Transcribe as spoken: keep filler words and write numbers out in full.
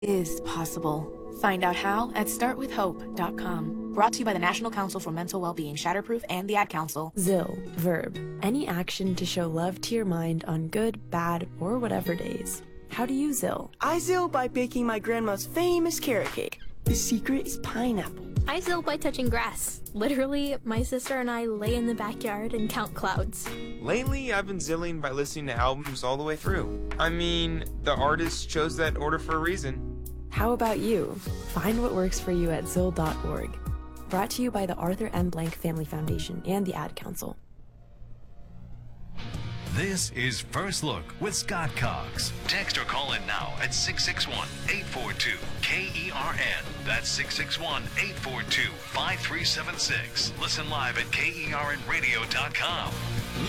Is possible. Find out how at start with hope dot com. Brought to you by the National Council for Mental Wellbeing, Shatterproof, and the Ad Council. Zill, verb. Any action to show love to your mind on good, bad, or whatever days. How do you Zill? I Zill by baking my grandma's famous carrot cake. The secret is pineapple. I Zill by touching grass. Literally, my sister and I lay in the backyard and count clouds. Lately, I've been zilling by listening to albums all the way through. I mean, the artist chose that order for a reason. How about you? Find what works for you at zill dot org. Brought to you by the Arthur M. Blank Family Foundation and the Ad Council. This is First Look with Scott Cox. Text or call in now at six six one, eight four two, K E R N. That's six six one, eight four two, five three seven six. Listen live at K E R N radio dot com.